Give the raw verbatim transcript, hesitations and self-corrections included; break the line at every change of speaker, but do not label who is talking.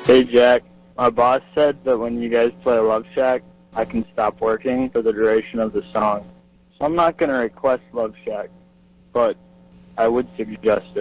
Hey Jack, my boss said that when you guys play Love Shack, I can stop working for the duration of the song. So I'm not going to request Love Shack, but I would suggest it.